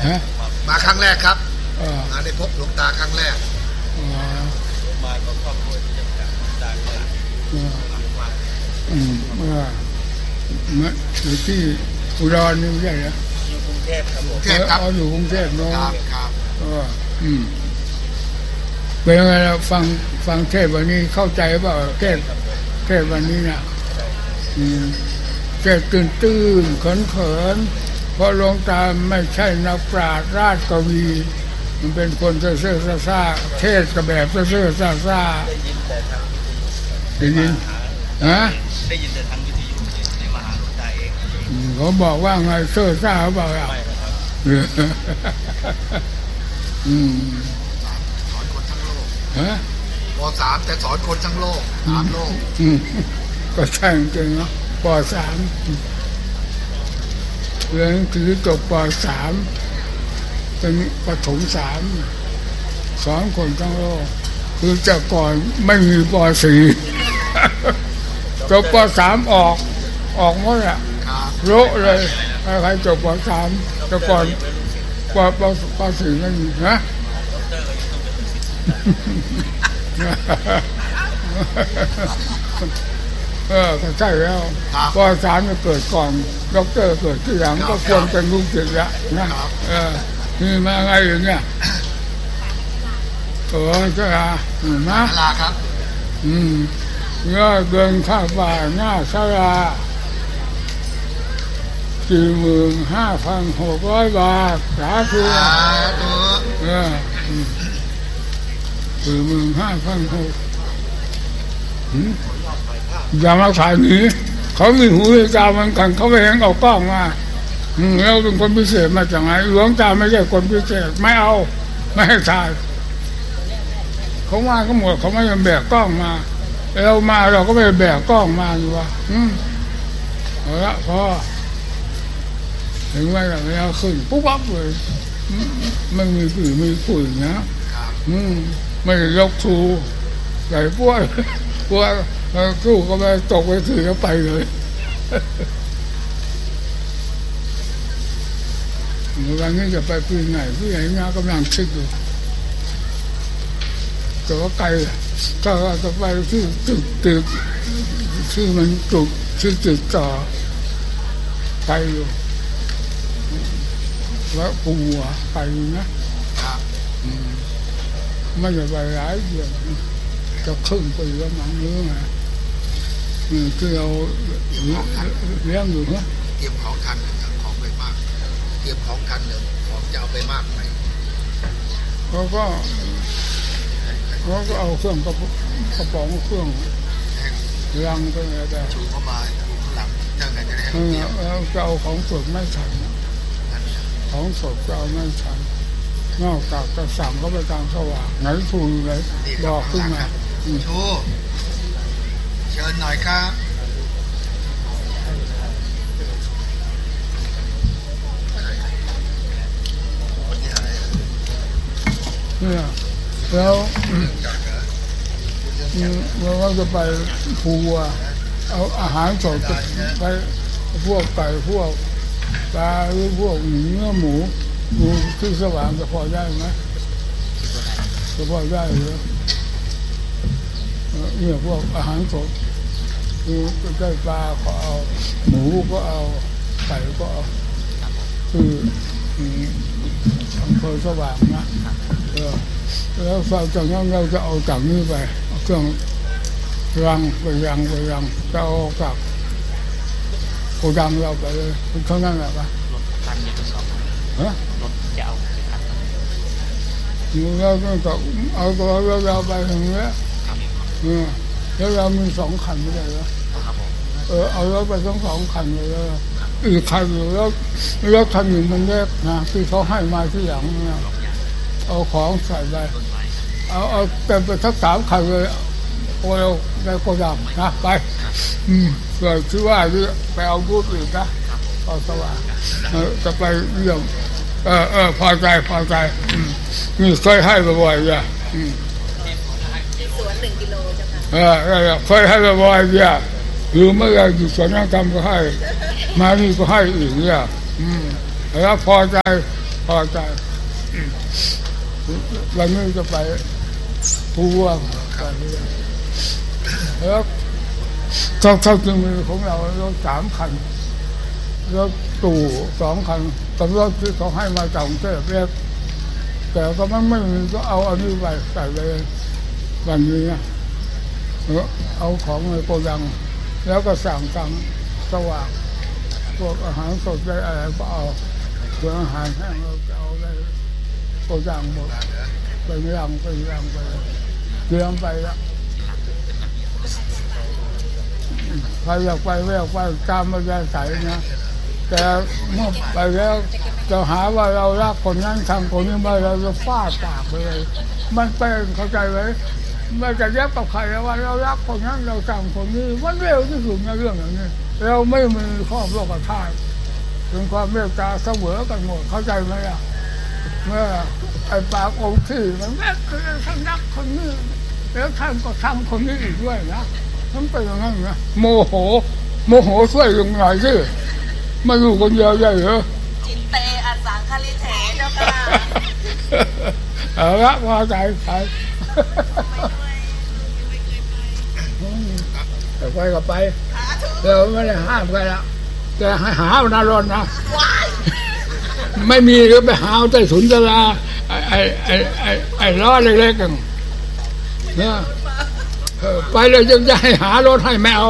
มาครั้งแรกครับมาได้พบหลวงตาครั้งแรกมาก็ครอบครัวที่จะจากตาเลยอยู่ที่อุดรนี่ไม่ใช่เหรออยู่กรุงเทพครับผมเอาอยู่กรุงเทพเนาะครับเป็นยังไงเราฟังเทศวันนี้เข้าใจเปล่าเทศวันนี้นะเทศตื่นเขินเพราะหลวงตาไม่ใช่นักปราชญ์ราชกวีมันเป็นคนเซ่อๆซ่าเทศกับแบบเซ่อๆซ่าได้ยินได้ยินแต่ทางวิทยุในมหาหลวงตาเองเขาบอกว่าไงเซ่อซ่าเขาบอกอ่ะสอนคนทั้งโลกป.3แต่สอนคนทั้งโลก3โลกก็ใช่จริงเนาะป.3เรียนหนังสือจบป.3เป็นประถม3สอนคนทั้งโลกคือแต่ก่อนไม่มีป.4 จบป.3 ออกหมดอ่ะโละเลยใครจบป.3 แต่ก่อนป.4 ไม่มีนะก็ใช่แล้วป.3 จะเกิดก่อนด็อกเตอร์เกิดที่หลังก็ควรเป็นลูกศิษย์ละนะนี่มาไงอย่างเงี้ยใช่นะลาครับเงาเดินข้าป่าหน้าศาลา 45,600 บาทสาธุ45,600อย่ามาขายหนีเขามีหูตามันกันเขาไปเห็นเอากล้องมาเราเป็นคนพิเศษมาจากไหนหลวงตาไม่ใช่คนพิเศษไม่เอาไม่ให้ถ่ายเขามาก็หมดเขาไม่ยอมแบกกล้องมาเรามาเราก็ไม่แบกกล้องมาอยู่ว่าเอาละพอถึงว่าเราขึ้นปุ๊บปั๊บเลยไม่มีปุ๋ยมีปุ๋ยนะไม่ยกทูใส่พวกสู้ก็ไปตกไปถือก็ไปเลยวันนี้จะไปปีไหนพี่ไหนงานกำลังคิดอยู่แต่ว่าไกลถ้าจะไปที่ตึกที่มันจุดที่ติดต่อไกลอยู่แล้วปูไปนะไม่จะไปหลายเดือนจะครึ่งปีแล้วมั้งเนื้อไงคือเราเลี้ยงอยู่นะเตรียมของทันของไปมากเตรียมของทันเลยของจะเอาไปมากไหมเขาก็เอาเครื่องกระป๋องเครื่องรังไปอะไรชูเข้ามาหลังเจ้าไหนจะได้แล้วจะเอาของสดไม่ทันของสดจะเอาไม่ทันนอกจากจะสั่งก็ไปตามสว่างไหนชูเลยบอกขึ้นมาชูเชิญหน่อยครับเนี่ยแล้วเราจะไปภูเอาอาหารสดไปพวกไก่พวกปลาหรือพวกเนื้อหมูดูที่สว่างจะพอได้ไหมจะพอได้หรือเนี่ยพวกอาหารสดคือใกล้ปลาก็เอาหมูก็เอาไก่ก็เอาคืออำเภอสว่างนะแล้วจากนั้นเราจะเอาจากนี้ไปเครื่องรังไปยังจะเอาจากโกดังเราไปเลยเท่านั้นแหละปะรถคันนี้ก็สอบรถจะเอาไปคันเราต้องเอาตัวเราไปถึงเนี้ยแล้วเรามี2 คันไม่ได้เหรอเอารถไป2 คันเลยอีกคันอยู่แล้วคันหนึ่งมันแยกนะที่เขาให้มาที่หลังเนี่ยเอาของใส่ไปเอาเต็มไปทั้ง3 คันเลยเราในโกดังนะไปเกิดที่ว่าไปเอาบูธอีกนะเอาสว่างจะไปเยี่ยมพอใจนี่เคยให้บ่อยๆจ้ะสวน1 กิโลจ้ะค่ะเคยให้บ่อยๆจ้ะหรือเมื่อไรอยู่สวนน้ำทำก็ให้มานี่ก็ให้อีกเนี่ยแล้วพอใจพอใจวันนี้จะไปผู้ว่าแล้วเท่าที่มือของเรารถ3 คันรถตู้2 คันกับรถที่เขาให้มาจากกรุงเทพเรียกแต่ก็มันไม่มีก็เอาอันนี้ไปใส่เลยวันนี้นะเอาของในโกดังแล้วก็สั่งตังสว่างพวกอาหารสดได้อะไรก็เอาเพื่ออาหารแห้งเราจะเอาได้โกดังหมดไปย่างไปเตรียมไปแล้วใครอยากไปแววไปตามมาได้ใส่นะแต่เมื่อไปแล้วจะหาว่าเรารักคนนั้นทำคนนี้มาเราจะฟาดปากไปเลยมันเป็นเข้าใจไหมไม่จะแยกกับใครว่าเรารักคนนั้นเราทำคนนี้มันเร็วที่สุดในเรื่องอย่างนี้เราไม่มีข้อโลกธาตุเป็นความเมตตาเสมอกันหมดเข้าใจไหมล่ะเมื่อไอ้ปากองค์ที่มันแม่คือท่านรักคนนี้แล้วท่านก็ทำคนนี้อีกด้วยนะมันเป็นอย่างนั้นนะโมโหช่วยยังไงสิมาอยู่คนเดียวได้เหรอจินเตอสังคลิเถเจ้าค่ะเอาละพอใจแต่ไปก็ไปเราไม่ได้ห้ามใครละแต่ให้หาวนารนนะไม่มีก็ไปหาใต้ถุนศาลาไอ้ล้อเล็กๆกันเนี่ยไปเลยจึงจะให้หารถให้ไม่เอา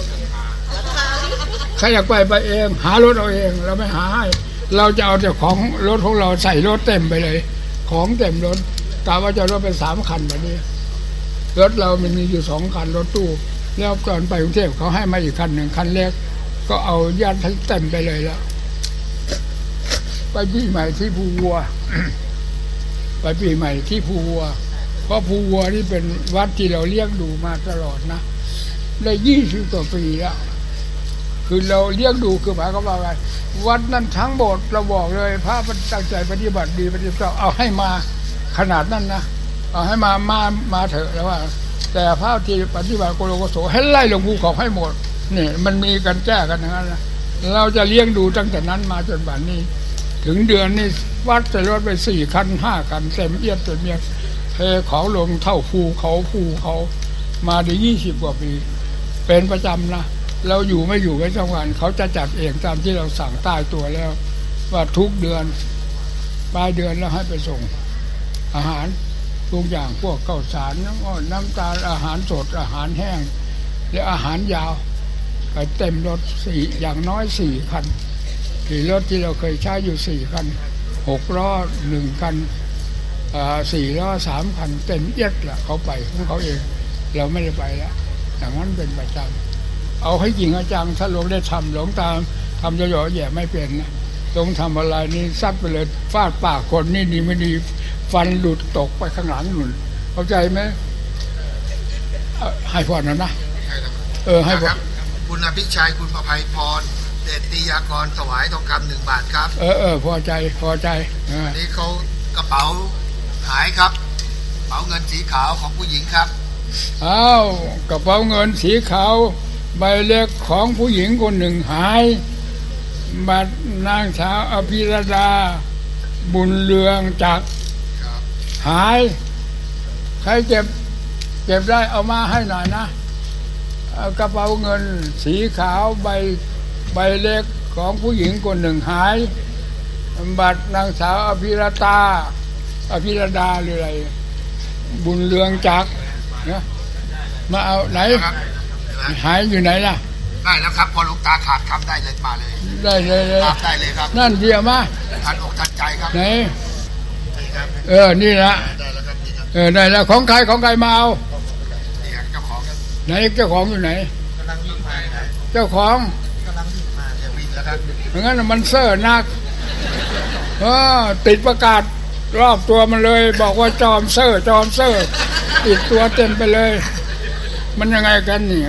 ใครอยากไปเองหารถเอาเองเราไม่หาให้เราจะเอาแต่ของรถของเราใส่รถเต็มไปเลยของเต็มรถกะว่าจะรถเป็น3 คันแบบนี้รถเรามันมีอยู่2 คันรถตู้แล้วก่อนไปกรุงเทพเขาให้มาอีกคัน1 คันเล็กก็เอายัดทั้งเต็มไปเลยแล้วไปปีใหม่ที่ภูวัวไปปีใหม่ที่ภูวัวเพราะภูวัวนี่เป็นวัดที่เราเลี้ยงดูมาตลอดนะได้20 กว่าปีแล้วคือเราเลี้ยงดูคือหมายความว่าไงวัดนั้นทั้งหมดเราบอกเลยพระตั้งใจปฏิบัติดีปฏิบัติเอาให้มาขนาดนั้นนะเอาให้มาเถอะแล้วว่าแต่พระที่ปฏิบัติโกโลโกโสให้ไล่ลงภูเขาให้หมดนี่มันมีกันแก้กันอย่างนั้นนะเราจะเลี้ยงดูตั้งแต่นั้นมาจนบัดนี้ถึงเดือนนี้วัดใส่รถไป4 คัน 5 คันเต็มเอียดเต็มเอียดเทของลงเท่าภูเขามาได้20 กว่าปีเป็นประจำนะเราอยู่ไม่อยู่ไว้จังหวัดเขาจะจัดเองตามที่เราสั่งใต้ตัวแล้วว่าทุกเดือนปลายเดือนแล้วให้ไปส่งอาหารทุกอย่างพวกข้าวสารน้ำอ้อยน้ำตาลอาหารสดอาหารแห้งและอาหารยาวไปเต็มรถอย่างน้อย4 คันที่รถที่เราเคยใช้อยู่4 คัน6 ล้อ1 คัน4 ล้อ3 คันเต็มเอียดละเขาไปของเขาเองเราไม่ได้ไปแล้วอย่างนั้นเป็นประจำเอาให้จริงอาจารย์ถ้าหลวงได้ทำหลวงตามทำจะหย่อแย่ไม่เป็นนะต้องทำอะไรนี่ซัดไปเลยฟาดปากคนนี่ดีไม่ดีฟันหลุดตกไปข้างหลังหนุนเข้าใจไหมให้พรนะให้พรคุณอภิชัยคุณประภัยพรเดชตียากรถวายทองคำ1 บาทครับพอใจอันนี้เขากระเป๋าหายครับกระเป๋าเงินสีขาวของผู้หญิงครับอ้าวกระเป๋าเงินสีขาวใบเล็กของผู้หญิงคนหนึ่งหายบัตรนางสาวอภิรดาบุญเรืองจักรหายใครเก็บได้เอามาให้หน่อยนะกระเป๋าเงินสีขาวใบเล็กของผู้หญิงคนหนึ่งหายบัตรนางสาวอภิรดาหรืออะไรบุญเรืองจักรนะมาเอาไหนหายอยู่ไหนล่ะได้แล้วครับพอหลวงตาขาดคำได้เลยมาเลยได้เลยครับนั่นเดียวมาทันอกทันใจครับไหนนี่ละได้แล้วของใครมาเอาเจ้าของไหนเจ้าของอยู่ไหนกำลังวิ่งมาเจ้าของกำลังวิ่งมาวิ่งแล้วครับงั้นมันเซ่อนักติดประกาศรอบตัวมันเลยบอกว่าจอมเซ่อติดตัวเต็มไปเลยมันยังไงกันนี่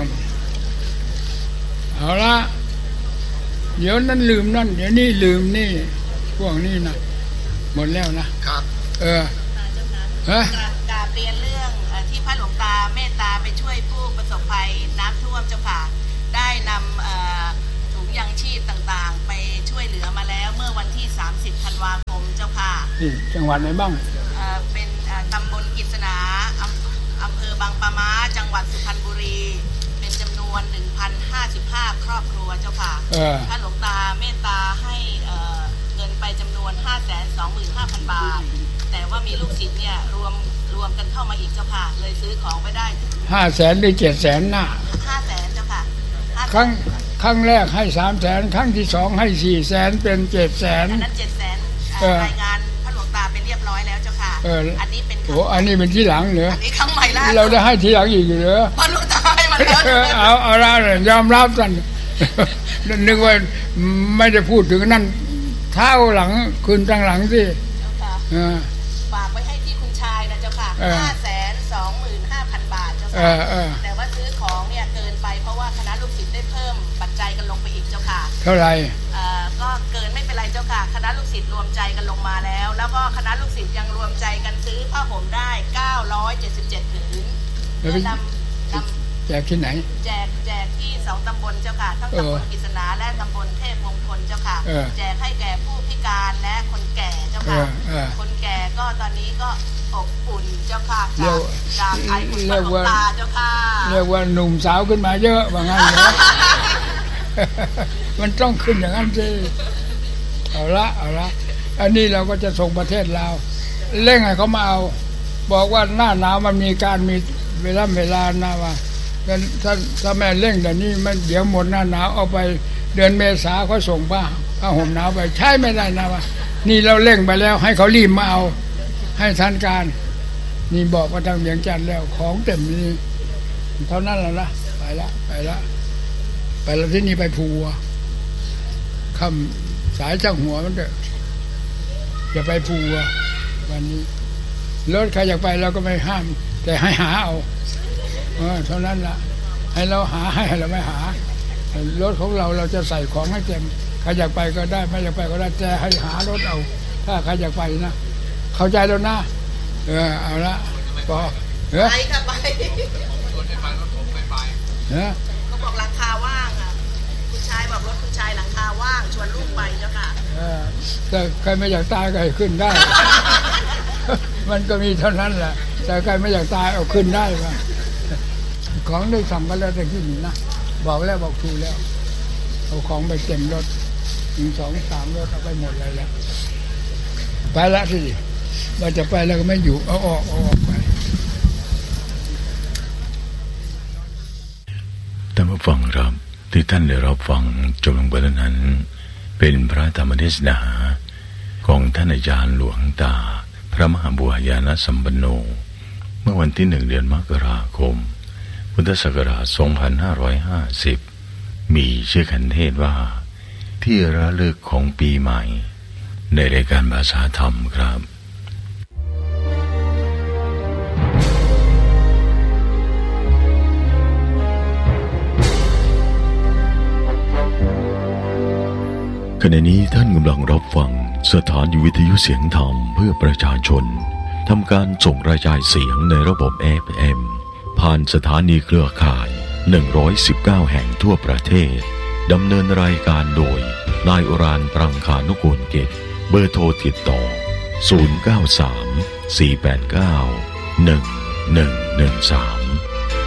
เอาละเดี๋ยวนั้นลืมนั่นเดี๋ยวนี้ลืมนี่พวกนี้นะหมดแล้วนะครับกราบเรียนเรื่องที่พระหลวงตาเมตตาไปช่วยผู้ประสบภัยน้ำท่วมเจ้าค่ะได้นำถุงยังชีพต่างๆไปช่วยเหลือมาแล้วเมื่อวันที่30 ธันวาคมเจ้าจ้าค่ะที่จังหวัดไหนบ้างเป็นตำบลกิษณาอำเภอบางปะม้าจังหวัดสุพรรณบุรีเป็นจำนวน 1,055 ครอบครัวเจ้าค่ะพระหลวงตาเมตตาให้เงินไปจำนวน 525,000 บาทแต่ว่ามีลูกศิษย์เนี่ยรวมกันเข้ามาอีกเจ้าค่ะเลยซื้อของไปได้ 500,000หรือ700,000น่ะ 500,000เจ้าค่ะครั้งแรกให้300,000ครั้งที่2ให้400,000เป็น700,000 อันนั้น700,000รายงานพระหลวงตาไปเรียบร้อยแล้วเจ้าค่ะอันนี้เป็นอันนี้เป็นที่หลังเหรออันนี้ครั้งใหม่แล้วเราได้ให้ทีหลังอีกเหรอพระหลวงตาให้มาแล้วเอาละยอมรับกันนึกว่าไม่ได้พูดถึงนั่นเท่าหลังคืนตั้งหลังสิฝากไว้ให้ที่คุณชายนะเจ้าค่ะ525,000 บาทเจ้าค่ะแต่ว่าซื้อของเนี่ยเกินไปเพราะว่าคณะลูกศิษย์ได้เพิ่มปัจจัยกันลงไปอีกเจ้าค่ะเท่าไหร่ก็เกินไม่เป็นไรเจ้าค่ะคณะลูกศิษย์รวมใจกันลงมาแล้วก็คณะลูกศิษย์ยังรวมใจกันซื้อผ้าห่มได้977 ผืนเพื่อนำแจกที่ไหนแจกที่2ตำบลเจ้าค่ะทั้งตำบลกิษณาและตำบลเทพมงคลเจ้าค่ะแจกให้แก่ผู้พิการและคนแก่เจ้าค่ะคนแก่ก็ตอนนี้ก็อบอุ่นเจ้าค่ะจากไทยคุณพระหลวงตาเจ้าค่ะเรียกว่าหนุ่มสาวขึ้นมาเยอะว่างั้นเหรอมันต้องขึ้นอย่างนั้นสิเอาละอันนี้เราก็จะส่งประเทศลาวเร่งให้เขามาเอาบอกว่าหน้าหนาวมันมีการมีเวลานะว่าถ้าแม่เร่งเดี๋ยวนี้มันเดี๋ยวหมดหน้าหนาวเอาไปเดือนเมษาเขาส่งผ้าห่มหนาวไปใช้ไม่ได้นะว่านี่เราเร่งไปแล้วให้เขารีบมาเอาให้ทันการนี่บอกว่าทางเวียงจันทร์แล้วของเต็มนี่เท่านั้นแล้วนะไปละที่นี่ไปภูคำสายช่างหัวมันเด้ออย่าไปภูวันนี้รถใครอยากไปเราก็ไม่ห้ามแต่ให้หาเอาเท่านั้นละให้เราหาให้เราไม่หารถของเราจะใส่ของให้เต็มใครอยากไปก็ได้ไม่อยากไปก็ได้แต่ให้หารถเอาถ้าใครอยากไปนะเข้าใจแล้วนะเอาละก็ไปค่ะไปเขาบอกหลังคาว่างอ่ะคุณชายบอกรถคุณชายหลังคาว่างชวนลูกไปเจ้าค่ะแต่ใครไม่อยากตายก็ให้ขึ้นได้มันก็มีเท่านั้นแหละแต่ใครไม่อยากตายเอาขึ้นได้ป่ะของได้สั่งไปแล้วแต่ที่นี่นะบอกแล้วบอกถูกแล้วเอาของไปเต็มรถ1 2 3รถเอาไปหมดเลยแล้วไปละสิว่าจะไปแล้วก็ไม่อยู่เอาออกไปท่านผู้ฟังครับที่ท่านได้รับฟังจบลงไปแล้วนั้นเป็นพระธรรมเทศนาของท่านอาจารย์หลวงตาพระมหาบุญญาณสัมปันโนเมื่อวันที่1 เดือนมกราคมพุทธศักราช2550มีชื่อขันเทศว่าที่ระลึกของปีใหม่ในรายการภาษาธรรมครับขณะนี้ท่านกำลังรับฟังสถานีวิทยุเสียงธรรมเพื่อประชาชนทำการส่งกระจายเสียงในระบบ FM ผ่านสถานีเครือข่าย119แห่งทั่วประเทศดำเนินรายการโดยนายอุรานปรังคานุกูลเกตเบอร์โทรติดต่อ093 489 1113